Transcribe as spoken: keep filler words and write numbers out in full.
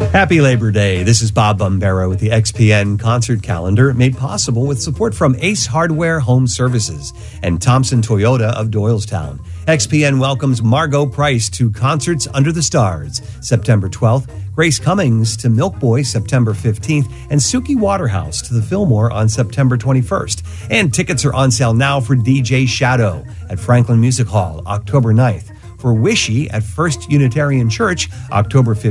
Happy Labor Day. This is Bob Bombero with the X P N concert calendar, made possible with support from Ace Hardware Home Services and Thompson Toyota of Doylestown. X P N welcomes Margot Price to Concerts Under the Stars, September twelfth, Grace Cummings to Milk Boy, September fifteenth, and Suki Waterhouse to the Fillmore on September twenty-first. And tickets are on sale now for D J Shadow at Franklin Music Hall, October ninth. For Wishy at First Unitarian Church, October fifteenth.